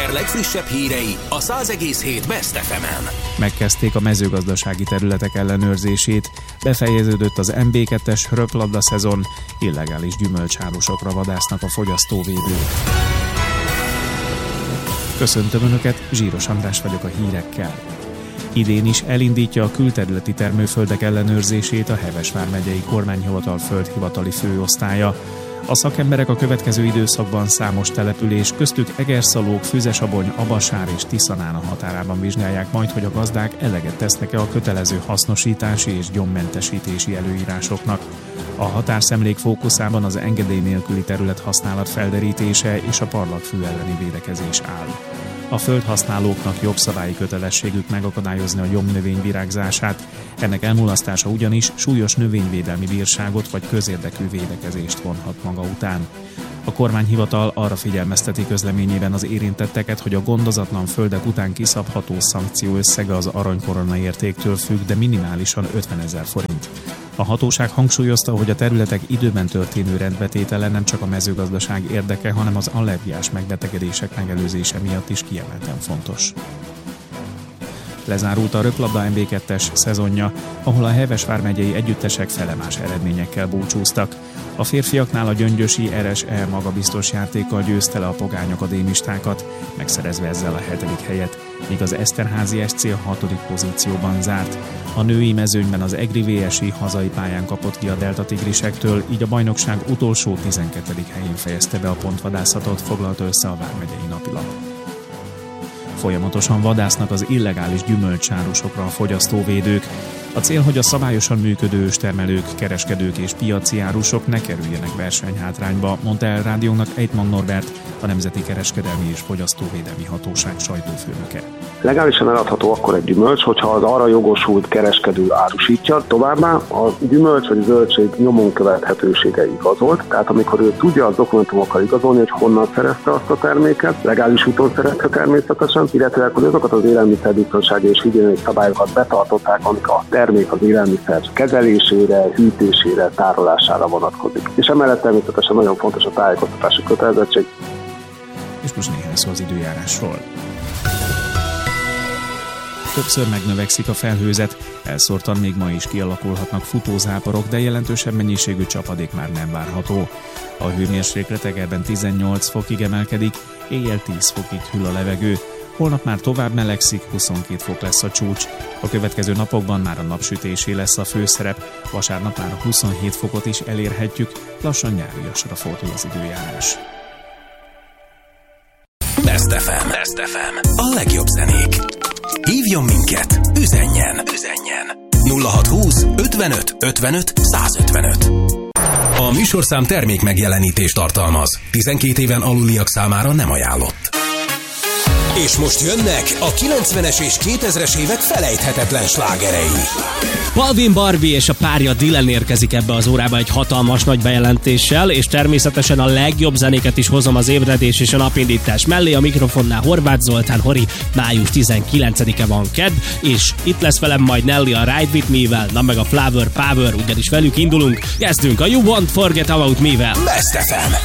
Eger legfrissebb hírei a 100,7 Best FM-en. Megkezdték a mezőgazdasági területek ellenőrzését, befejeződött az MB2-es röplabda szezon, illegális gyümölcsárusokra vadásznak a fogyasztóvédők. Köszöntöm Önöket, Zsíros András vagyok a hírekkel. Idén is elindítja a külterületi termőföldek ellenőrzését a Heves vármegyei kormányhivatal földhivatali főosztálya. A szakemberek a következő időszakban számos település, köztük Egerszalók, Füzesabony, Abasár és Tiszanána határában vizsgálják majd, hogy a gazdák eleget tesznek-e a kötelező hasznosítási és gyommentesítési előírásoknak. A határszemlék fókuszában az engedély nélküli területhasználat felderítése és a parlagfű elleni védekezés áll. A földhasználóknak jogszabályi kötelességük megakadályozni a gyomnövény virágzását, ennek elmulasztása ugyanis súlyos növényvédelmi bírságot vagy közérdekű védekezést vonhat maga után. A kormányhivatal arra figyelmezteti közleményében az érintetteket, hogy a gondozatlan földek után kiszabható szankció összege az aranykorona értéktől függ, de minimálisan 50 000 forint. A hatóság hangsúlyozta, hogy a területek időben történő rendbetétele nem csak a mezőgazdaság érdeke, hanem az allergiás megbetegedések megelőzése miatt is kiemelten fontos. Lezárult a röplabda MB2-es szezonja, ahol a Heves vármegyei együttesek felemás eredményekkel búcsúztak. A férfiaknál a gyöngyösi RSE magabiztos játékkal győzte le a pogány akadémistákat, megszerezve ezzel a 7. helyet, míg az Eszterházi SC a 6. pozícióban zárt. A női mezőnyben az Egri VSI hazai pályán kapott ki a Delta Tigrisektől, így a bajnokság utolsó 12. helyén fejezte be a pontvadászatot, foglalta össze a vármegyei napilap. Folyamatosan vadásznak az illegális gyümölcsárusokra a fogyasztóvédők. A cél, hogy a szabályosan működő őstermelők, kereskedők és piaci árusok ne kerüljenek versenyhátrányba, mondta el rádiónak Ejtman Norbert, a Nemzeti Kereskedelmi és Fogyasztóvédelmi Hatóság sajtófőnöke. Legálisan eladható akkor egy gyümölcs, hogyha az arra jogosult kereskedő árusítja. Továbbá a gyümölcs vagy zöldség nyomon követhetősége igazolt, tehát amikor ő tudja a dokumentumokkal igazolni, hogy honnan szerezte azt a terméket, legális úton szerezte természetesen, illetve hogy azokat az élelmiszerbiztonsági és higiéniai szabályokat betartották, amik a termék az élelmiszer kezelésére, hűtésére, tárolására vonatkozik. És emellett természetesen nagyon fontos a tájékoztatási kötelezettség. És most néhány szó az időjárásról. Többször megnövekszik a felhőzet, elszórtan még ma is kialakulhatnak futózáporok, de jelentősebb mennyiségű csapadék már nem várható. A hőmérséklet Egerben 18 fokig emelkedik, éjjel 10 fokig hűl a levegő. Holnap már tovább melegszik, 22 fok lesz a csúcs. A következő napokban már a napsütésé lesz a főszerep, vasárnap már 27 fokot is elérhetjük, lassan nyáriasra fordul az időjárás. Best FM. Best FM. A legjobb zenék. Hívjon minket, üzenjen. 0620 55 55 155. A műsorszám termék megjelenítést tartalmaz. 12 éven aluliak számára nem ajánlott. És most jönnek a 90-es és 2000-es évek felejthetetlen slágerei. Balvin Barbie és a párja Dylan érkezik ebbe az órába egy hatalmas nagy bejelentéssel, és természetesen a legjobb zenéket is hozom az ébredés és a napindítás mellé. A mikrofonnál Horváth Zoltán, Hori, május 19-e van kedd, és itt lesz velem majd Nelly a Ride With Me-vel, na meg a Flower Power, ugyanis velük indulunk. Kezdünk a You Won't Forget About Me-vel. Best FM.